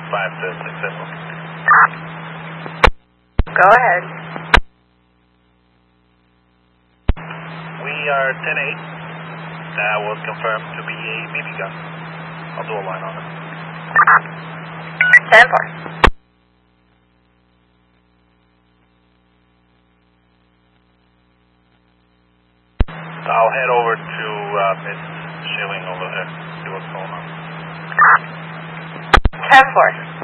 5 to 6 Echo. Go ahead. We are 10-8. That was confirmed to be a BB gun. I'll do a line on it. 10-4. I'll head over to Miss Schilling over there, see what's going on. 10-4.